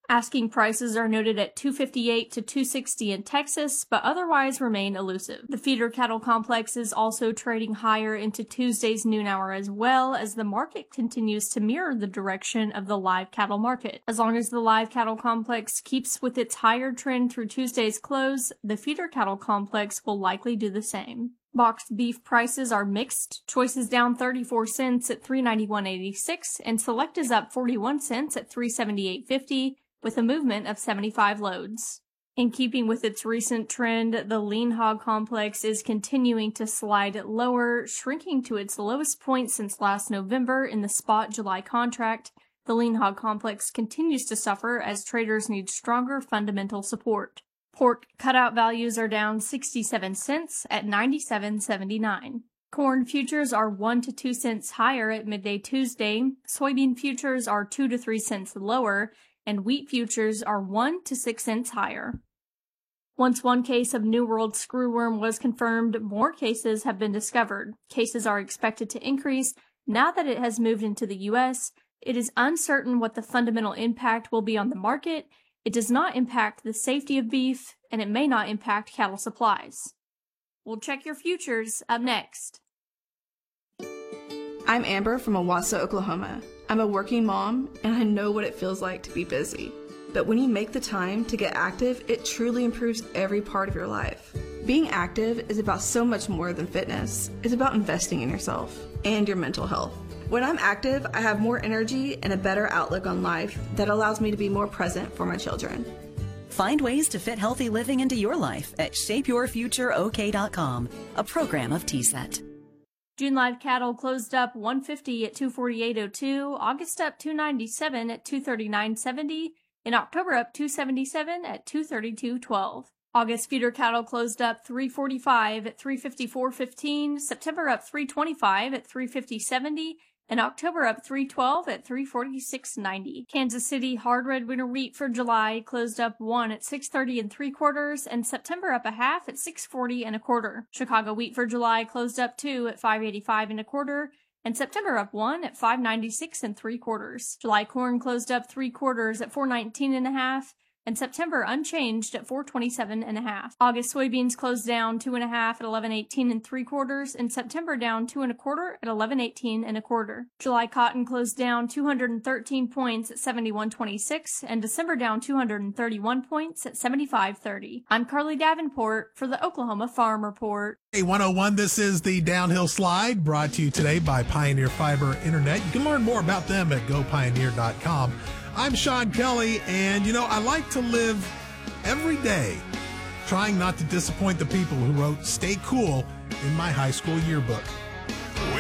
Asking prices are noted at $258 to $260 in Texas, but otherwise remain elusive. The feeder cattle complex is also trading higher into Tuesday's noon hour as well, as the market continues to mirror the direction of the live cattle market. As long as the live cattle complex keeps with its higher trend through Tuesday's close, the feeder cattle complex will likely do the same. Boxed beef prices are mixed. Choice is down 34 cents at $391.86, and Select is up 41 cents at $378.50, with a movement of 75 loads. In keeping with its recent trend, the lean hog complex is continuing to slide lower, shrinking to its lowest point since last November in the spot July contract. The lean hog complex continues to suffer as traders need stronger fundamental support. Pork cutout values are down 67 cents at $97.79. Corn futures are 1 to 2 cents higher at midday Tuesday. Soybean futures are 2 to 3 cents lower, and wheat futures are 1 to 6 cents higher. Once one case of New World screwworm was confirmed, more cases have been discovered. Cases are expected to increase now that it has moved into the U.S. It is uncertain what the fundamental impact will be on the market. It does not impact the safety of beef, and it may not impact cattle supplies. We'll check your futures up next. I'm Amber from Owasso, Oklahoma. I'm a working mom, and I know what it feels like to be busy. But when you make the time to get active, it truly improves every part of your life. Being active is about so much more than fitness. It's about investing in yourself and your mental health. When I'm active, I have more energy and a better outlook on life that allows me to be more present for my children. Find ways to fit healthy living into your life at shapeyourfutureok.com, a program of TSET. June live cattle closed up $150 at $248.02, August up $297 at $239.70, and October up $277 at $232.12. August feeder cattle closed up $345 at $354.15, September up $325 at $350.70, and October up $312 at $346.90. Kansas City hard red winter wheat for July closed up 1 at $630 3/4, and September up a half at $640 1/4. Chicago wheat for July closed up 2 at $585 1/4, and September up 1 at $596 3/4. July corn closed up 3/4 at $419 1/2, and September unchanged at $427 1/2. August soybeans closed down 2 1/2 at $11.18 3/4, and September down 2 1/4 at $11.18 1/4. July cotton closed down 213 points at $71.26, and December down 231 points at $75.30. I'm Carly Davenport for the Oklahoma Farm Report. Hey, 101, this is the Downhill Slide, brought to you today by Pioneer Fiber Internet. You can learn more about them at gopioneer.com. I'm Sean Kelly, and I like to live every day trying not to disappoint the people who wrote "Stay Cool" in my high school yearbook.